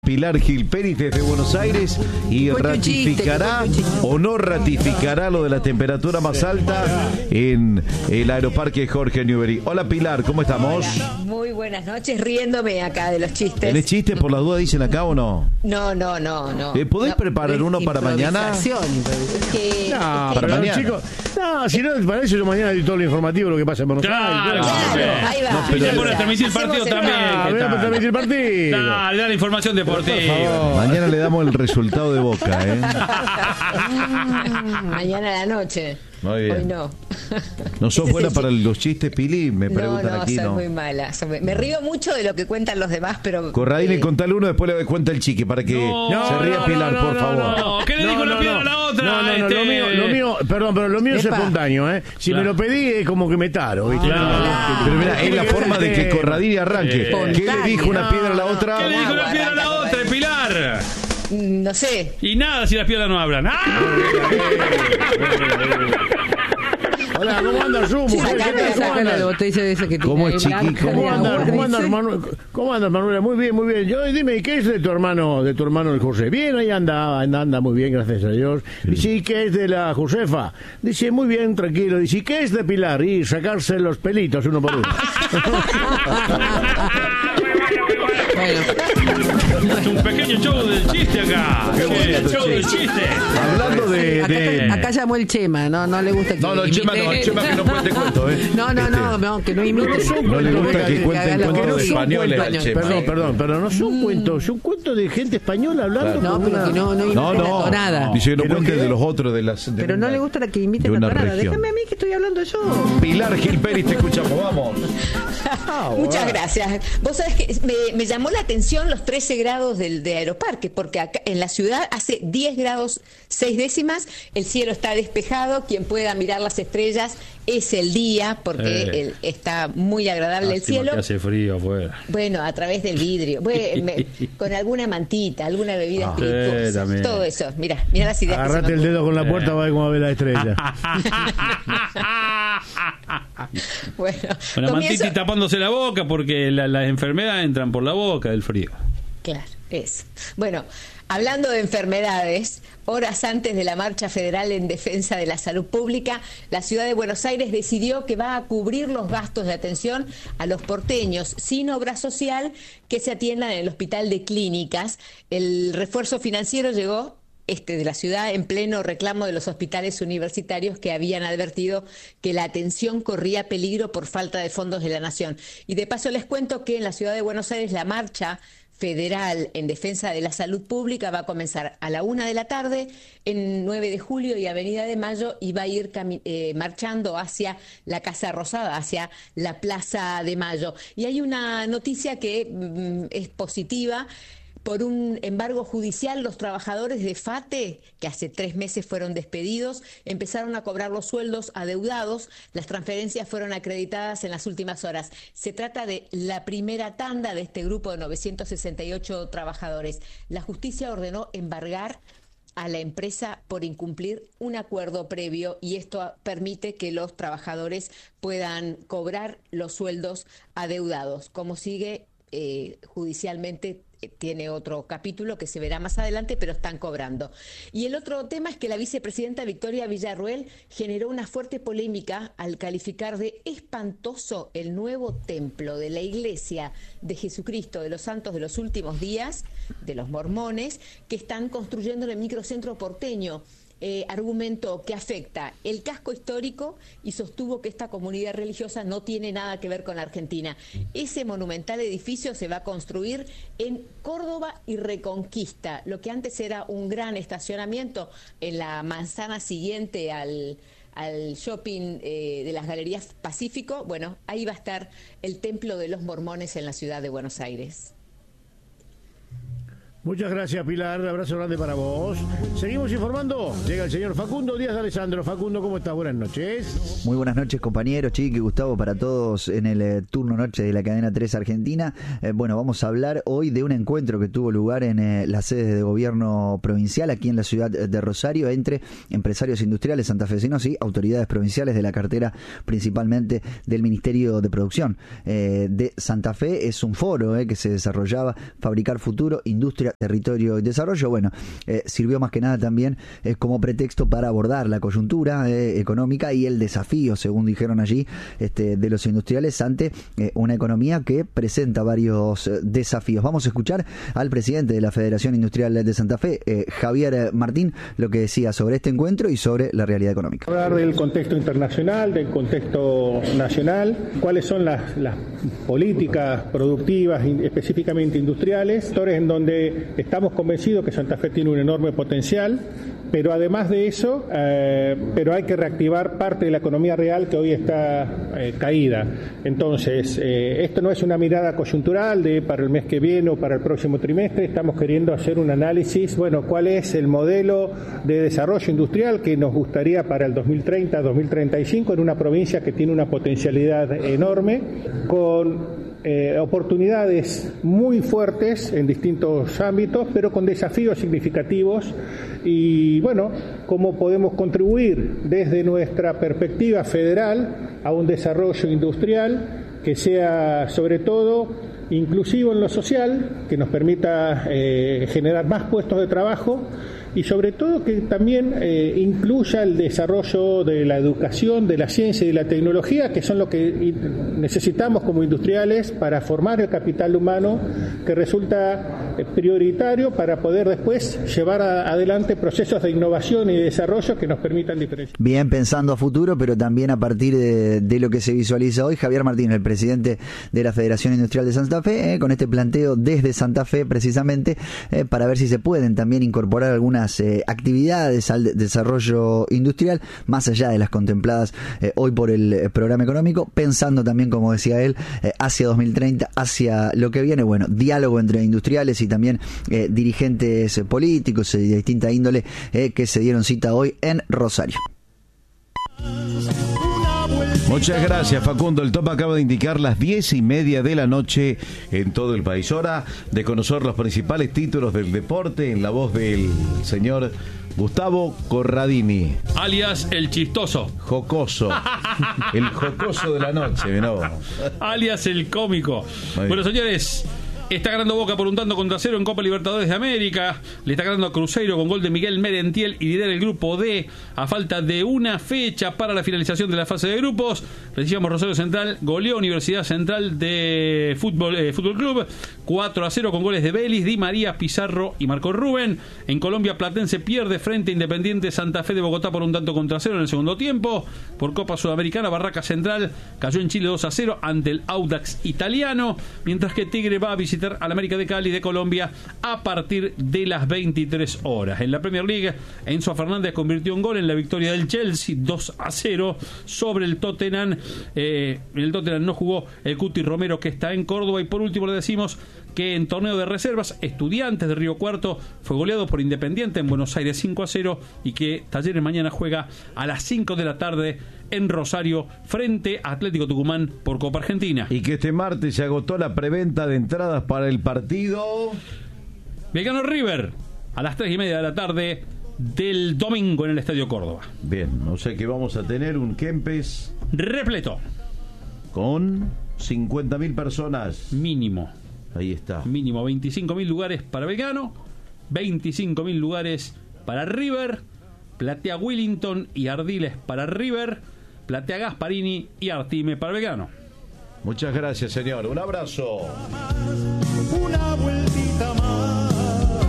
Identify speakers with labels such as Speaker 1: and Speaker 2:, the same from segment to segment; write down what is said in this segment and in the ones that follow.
Speaker 1: Pilar Gil Pérez desde Buenos Aires y ratificará o no ratificará lo de la temperatura más alta en el aeroparque Jorge Newbery. Hola Pilar, ¿cómo estamos?
Speaker 2: Hola, muy buenas noches, riéndome acá de los chistes.
Speaker 1: ¿Tenés chistes por las dudas, dicen acá o no?
Speaker 2: No.
Speaker 1: ¿Podés preparar uno para mañana?
Speaker 3: Para mañana. Chicos, si no, para eso yo mañana doy todo lo informativo, lo que pasa en Buenos Aires.
Speaker 2: Claro, ahí va.
Speaker 4: No, pero bueno, transmitir el partido también.
Speaker 3: Voy a transmitir el partido.
Speaker 4: Dale, da la información deportiva.
Speaker 1: Mañana le damos el resultado de Boca,
Speaker 2: Mañana a la noche.
Speaker 1: Muy bien.
Speaker 2: Hoy no.
Speaker 1: ¿No sos buena para los chistes, Pili? Me preguntan aquí,
Speaker 2: soy
Speaker 1: ¿no?
Speaker 2: muy mala. Me río mucho de lo que cuentan los demás, pero...
Speaker 1: Corradini, contale uno, después le cuenta el chique para que se ría Pilar, por favor.
Speaker 4: No, ¿qué le dijo la piedra a la otra?
Speaker 3: Lo mío, perdón, pero lo mío es espontáneo, ¿eh? Si me lo pedí es como que me taro, ¿viste?
Speaker 1: Pero mira, es la forma de que Corradini arranque. ¿Qué le dijo una piedra a la otra?
Speaker 4: ¿Qué le dijo la piedra a la otra, Pilar?
Speaker 2: No sé.
Speaker 4: Y nada si las piedras no hablan.
Speaker 3: Hola, ¿cómo andas, Zoom?
Speaker 1: ¿Cómo es, Chiqui?
Speaker 3: ¿Cómo andas, Manuela? Muy bien, muy bien. Yo, dime, ¿qué es de tu hermano el José? Bien, ahí anda muy bien, gracias a Dios. Dice, ¿y qué es de la Josefa? Dice, muy bien, tranquilo. Dice, ¿y qué es de Pilar? Y sacarse los pelitos uno por uno.
Speaker 4: Es un pequeño show del chiste acá. Show del chiste.
Speaker 1: Hablando de...
Speaker 5: Acá llamó el Chema, no le gusta que
Speaker 1: el Chema que no cuente cuento,
Speaker 5: No, que no imite.
Speaker 1: No le gusta que cuenten cuentos de españoles al Chema.
Speaker 3: Perdón, pero no son cuentos, son cuentos de gente española hablando.
Speaker 5: No, pero que no imite la tonada.
Speaker 1: Dice que no cuente de los otros de las...
Speaker 5: Pero no le gusta la que imite la tonada. Déjame a mí que estoy hablando yo.
Speaker 1: Pilar Gil Pérez, te escuchamos, vamos.
Speaker 2: Muchas gracias. Vos sabés que me llamó la atención los 13 grados de Aeroparque, porque acá en la ciudad hace 10 grados 6 décimas, el cielo está despejado, quien pueda mirar las estrellas es el día, porque está muy agradable el cielo.
Speaker 4: Que hace frío afuera.
Speaker 2: Bueno, a través del vidrio, con alguna mantita, alguna bebida espirituosa, todo eso. Mira las ideas.
Speaker 3: Agarrate el dedo con la puerta, va a ver cómo ve la estrella.
Speaker 2: Bueno,
Speaker 4: con la mantita y tapándose la boca, porque las enfermedades entran por la boca del frío.
Speaker 2: Claro, eso. Bueno, hablando de enfermedades, horas antes de la marcha federal en defensa de la salud pública, la ciudad de Buenos Aires decidió que va a cubrir los gastos de atención a los porteños sin obra social que se atiendan en el Hospital de Clínicas. El refuerzo financiero llegó de la ciudad en pleno reclamo de los hospitales universitarios que habían advertido que la atención corría peligro por falta de fondos de la nación. Y de paso les cuento que en la ciudad de Buenos Aires la marcha federal en defensa de la salud pública va a comenzar a la 1:00 p.m. en 9 de julio y Avenida de Mayo, y va a ir marchando hacia la Casa Rosada, hacia la Plaza de Mayo. Y hay una noticia que es positiva. Por un embargo judicial, los trabajadores de FATE, que hace 3 meses fueron despedidos, empezaron a cobrar los sueldos adeudados. Las transferencias fueron acreditadas en las últimas horas. Se trata de la primera tanda de este grupo de 968 trabajadores. La justicia ordenó embargar a la empresa por incumplir un acuerdo previo, y esto permite que los trabajadores puedan cobrar los sueldos adeudados. Como sigue judicialmente, tiene otro capítulo que se verá más adelante, pero están cobrando. Y el otro tema es que la vicepresidenta Victoria Villarruel generó una fuerte polémica al calificar de espantoso el nuevo templo de la Iglesia de Jesucristo de los Santos de los Últimos Días, de los mormones, que están construyendo en el microcentro porteño. Argumentó que afecta el casco histórico y sostuvo que esta comunidad religiosa no tiene nada que ver con la Argentina. Ese monumental edificio se va a construir en Córdoba y Reconquista, lo que antes era un gran estacionamiento en la manzana siguiente al shopping de las Galerías Pacífico. Bueno, ahí va a estar el Templo de los Mormones en la ciudad de Buenos Aires.
Speaker 3: Muchas gracias, Pilar. Un abrazo grande para vos. Seguimos informando. Llega el señor Facundo Díaz de Alessandro. Facundo, ¿cómo estás? Buenas noches.
Speaker 6: Muy buenas noches, compañeros, Chiqui, Gustavo, para todos en el turno noche de la cadena 3 Argentina. Bueno, vamos a hablar hoy de un encuentro que tuvo lugar en la sede de gobierno provincial aquí en la ciudad de Rosario entre empresarios industriales santafesinos y autoridades provinciales de la cartera, principalmente del Ministerio de Producción de Santa Fe. Es un foro que se desarrollaba Fabricar Futuro, Industria Territorio y Desarrollo, bueno, sirvió más que nada también como pretexto para abordar la coyuntura económica y el desafío, según dijeron allí, de los industriales ante una economía que presenta varios desafíos. Vamos a escuchar al presidente de la Federación Industrial de Santa Fe, Javier Martín, lo que decía sobre este encuentro y sobre la realidad económica.
Speaker 7: Hablar del contexto internacional, del contexto nacional, cuáles son las políticas productivas, específicamente industriales, sectores en donde estamos convencidos que Santa Fe tiene un enorme potencial, pero además de eso, pero hay que reactivar parte de la economía real que hoy está caída. Entonces, esto no es una mirada coyuntural de para el mes que viene o para el próximo trimestre, estamos queriendo hacer un análisis, bueno, cuál es el modelo de desarrollo industrial que nos gustaría para el 2030, 2035 en una provincia que tiene una potencialidad enorme, con oportunidades muy fuertes en distintos ámbitos, pero con desafíos significativos. Y bueno, cómo podemos contribuir desde nuestra perspectiva federal a un desarrollo industrial que sea sobre todo inclusivo en lo social, que nos permita generar más puestos de trabajo y sobre todo que también incluya el desarrollo de la educación, de la ciencia y de la tecnología, que son lo que necesitamos como industriales para formar el capital humano que resulta prioritario para poder después llevar adelante procesos de innovación y de desarrollo que nos permitan diferenciar.
Speaker 6: Bien, pensando a futuro, pero también a partir de lo que se visualiza hoy, Javier Martín, el presidente de la Federación Industrial de Santa Fe, con este planteo desde Santa Fe precisamente, para ver si se pueden también incorporar algunas actividades al desarrollo industrial, más allá de las contempladas hoy por el programa económico, pensando también, como decía él, hacia 2030, hacia lo que viene, bueno, diálogo entre industriales y también dirigentes políticos de distinta índole que se dieron cita hoy en Rosario.
Speaker 1: Muchas gracias, Facundo. El top acaba de indicar las 10:30 de la noche en todo el país. Hora de conocer los principales títulos del deporte en la voz del señor Gustavo Corradini.
Speaker 4: Alias el chistoso.
Speaker 1: Jocoso. El jocoso de la noche, ¿no?
Speaker 4: Alias el cómico. Bueno, señores, está ganando Boca por un tanto contra cero en Copa Libertadores de América. Le está ganando a Cruzeiro con gol de Miguel Merentiel y lidera el grupo D a falta de una fecha para la finalización de la fase de grupos. Recibimos Rosario Central, goleó Universidad Central de Fútbol Club 4-0 con goles de Vélez, Di María, Pizarro y Marco Rubén. En Colombia, Platense pierde frente a Independiente Santa Fe de Bogotá por un tanto contra cero en el segundo tiempo. Por Copa Sudamericana, Barraca Central cayó en Chile 2-0 ante el Audax italiano, mientras que Tigre va a visitar al América de Cali de Colombia a partir de las 23 horas. En la Premier League, Enzo Fernández convirtió un gol en la victoria del Chelsea 2-0 sobre el Tottenham. El Tottenham no jugó el Cuti Romero, que está en Córdoba. Y por último le decimos que en torneo de reservas, Estudiantes de Río Cuarto fue goleado por Independiente en Buenos Aires 5-0 y que Talleres mañana juega a las 5 de la tarde en Rosario frente a Atlético Tucumán por Copa Argentina.
Speaker 1: Y que este martes se agotó la preventa de entradas para el partido
Speaker 4: Belgrano River a las 3:30 de la tarde del domingo en el Estadio Córdoba.
Speaker 1: Bien, o sea que vamos a tener un Kempes
Speaker 4: repleto
Speaker 1: con 50.000 personas
Speaker 4: mínimo.
Speaker 1: Ahí está.
Speaker 4: Mínimo 25.000 lugares para Belgrano, 25.000 lugares para River, Platea Willington y Ardiles para River, Platea Gasparini y Artime para Belgrano.
Speaker 1: Muchas gracias, señor. Un abrazo.
Speaker 8: Una vueltita más.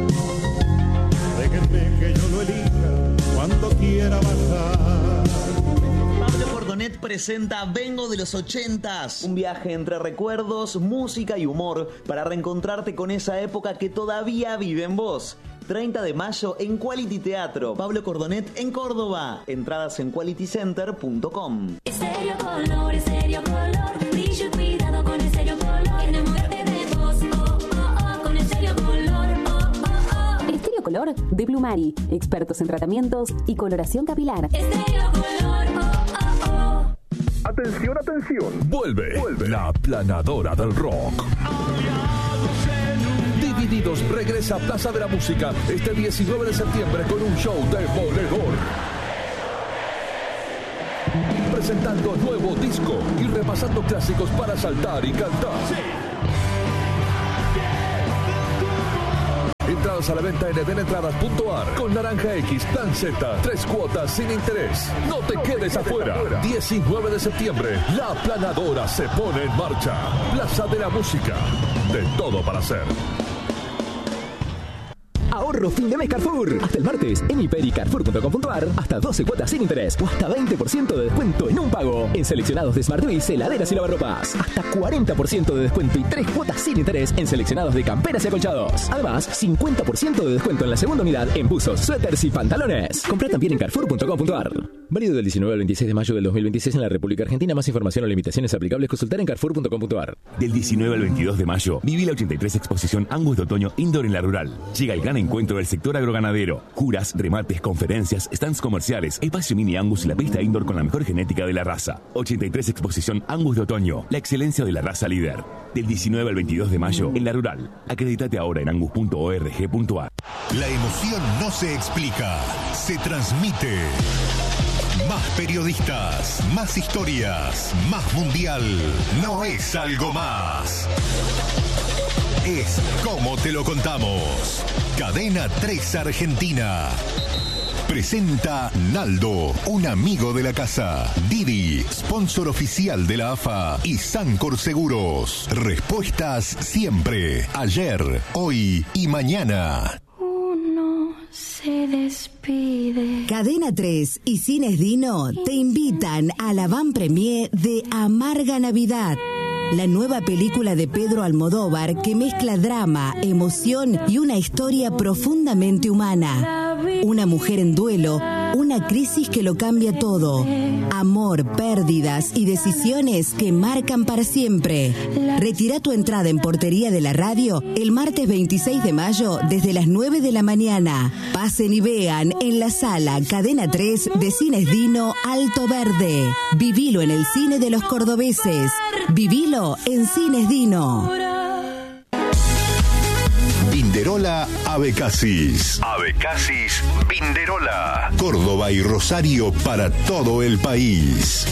Speaker 8: Déjenme que yo lo elija cuando quiera bajar.
Speaker 9: Pablo Cordonet presenta Vengo de los 80s, un viaje entre recuerdos, música y humor para reencontrarte con esa época que todavía vive en vos. 30 de mayo en Quality Teatro. Pablo Cordonet en Córdoba. Entradas en qualitycenter.com.
Speaker 10: Estéreo Color, Estéreo Color. Brillo y cuidado con Estéreo Color. Enamórate de vos, oh, oh, oh, con Estéreo Color, oh, oh, oh.
Speaker 11: Estéreo Color de Plumari. Expertos en tratamientos y coloración capilar.
Speaker 10: Estéreo Color, oh, oh, oh.
Speaker 12: Atención, atención. Vuelve la Planadora del Rock. Divididos regresa a Plaza de la Música este 19 de septiembre con un show demoledor. Presentando nuevo disco y repasando clásicos para saltar y cantar. Entradas a la venta en edenentradas.ar. Con Naranja X, Plan Z, 3 cuotas sin interés. No te quedes afuera. 19 de septiembre, la aplanadora se pone en marcha. Plaza de la Música. De todo para hacer.
Speaker 13: Ahorro fin de mes Carrefour. Hasta el martes en hipericarrefour.com.ar. Hasta 12 cuotas sin interés o hasta 20% de descuento en un pago. En seleccionados de Smartwiz, heladeras y lavarropas. Hasta 40% de descuento y 3 cuotas sin interés en seleccionados de camperas y acolchados. Además, 50% de descuento en la segunda unidad en buzos, suéteres y pantalones. Comprá también en carrefour.com.ar. Válido del 19 al 26 de mayo del 2026 en la República Argentina. Más información o limitaciones aplicables consultar en carrefour.com.ar.
Speaker 14: Del 19 al 22 de mayo, viví la 83 exposición Angus de Otoño Indoor en La Rural. Llega el gran encuentro del sector agroganadero. Juras, remates, conferencias, stands comerciales, espacio mini Angus y la pista indoor con la mejor genética de la raza. 83 exposición Angus de Otoño, la excelencia de la raza líder. Del 19 al 22 de mayo en La Rural. Acredítate ahora en angus.org.ar.
Speaker 15: La emoción no se explica, se transmite. Más periodistas, más historias, más mundial. No es algo más. Es como te lo contamos. Cadena 3 Argentina. Presenta Naldo, un amigo de la casa. Didi, sponsor oficial de la AFA. Y Sancor Seguros. Respuestas siempre. Ayer, hoy y mañana.
Speaker 10: Se despide.
Speaker 16: Cadena 3 y Cines Dino te invitan a la van premier de Amarga Navidad, la nueva película de Pedro Almodóvar que mezcla drama, emoción y una historia profundamente humana. Una mujer en duelo, una crisis que lo cambia todo. Amor, pérdidas y decisiones que marcan para siempre. Retira tu entrada en Portería de la Radio el martes 26 de mayo desde las 9 de la mañana. Pasen y vean en la sala Cadena 3 de Cines Dino Alto Verde. Vivilo en el cine de los cordobeses. Vivilo en Cines Dino.
Speaker 15: Vinderola Abecasis. Abecasis Vinderola. Córdoba y Rosario para todo el país.